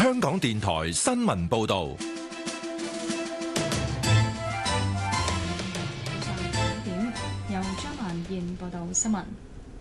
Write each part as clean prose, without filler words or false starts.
香港電台新聞報道。 早上9點，由張曼燕報道新聞。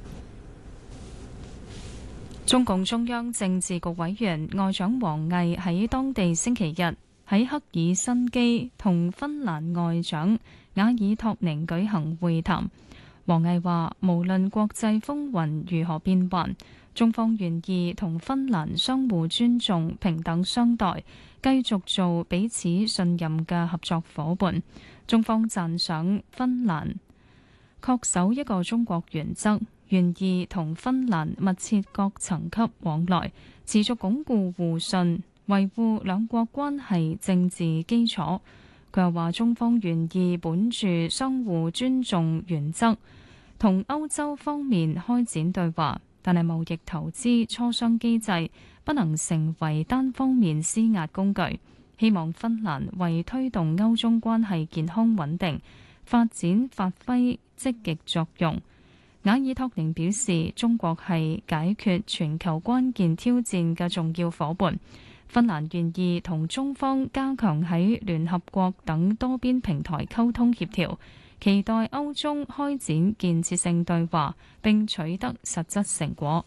中共中央政治局委員外長王毅喺當地星期日喺赫爾辛基同芬蘭外長瓦爾托寧舉行會談。王毅話：無論國際風雲如何變幻，中方願意同芬蘭相互尊重、平等相待，繼續做彼此信任嘅合作夥伴。中方讚賞芬蘭恪守一個中國原則，願意同芬蘭密切各層級往來，持續鞏固互信，維護兩國關係政治基礎。佢又話：中方願意本住相互尊重原則，同歐洲方面開展對話，但係貿易投資磋商機制不能成為單方面施壓工具。希望芬蘭為推動歐中關係健康穩定發展發揮積極作用。瓦爾托寧表示，中國係解決全球關鍵挑戰嘅重要夥伴。芬蘭願意同中方加強喺聯合國等多邊平台溝通協調，期待歐中開展建設性對話並取得實質成果。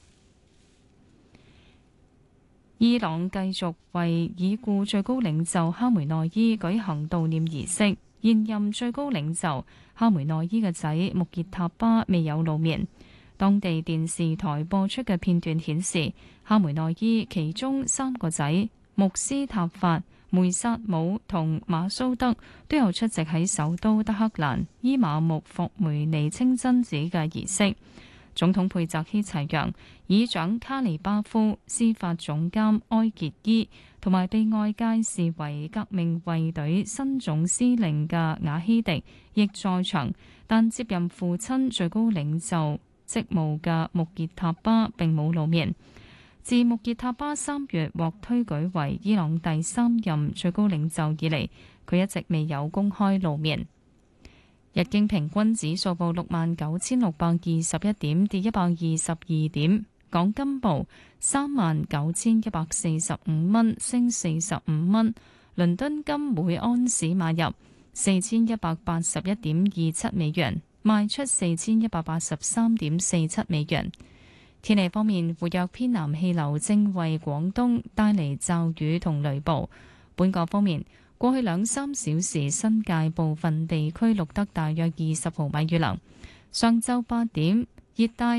伊朗繼續為已故最高領袖哈梅內伊舉行悼念儀式，現任最高領袖哈梅內伊嘅仔穆傑塔巴未有露面。當地電視台播出嘅片段顯示，哈梅內伊其中3個仔穆斯塔法、梅薩姆同馬蘇德都有出席喺首都德黑蘭伊瑪目霍梅尼清真寺嘅儀式。總統佩澤希齊揚、議長卡尼巴夫、司法總監埃傑伊同埋被外界視為革命衛隊新總司令嘅瓦希迪亦在場，但接任父親最高領袖職務嘅穆傑塔巴並冇露面。自穆傑塔巴3月獲推舉為伊朗第3任最高領袖以嚟，佢一直未有公開露面。日經平均指數報69,621點，跌122點。港金報39,145蚊，升45蚊。倫敦金每安士買入4181.27美元，賣出4183.47美元。天氣方面，活躍偏南氣流正為廣東帶嚟驟雨同雷暴。本港方面，過去2-3小時，新界部分地區錄得大約20毫米雨量。上晝8點，熱帶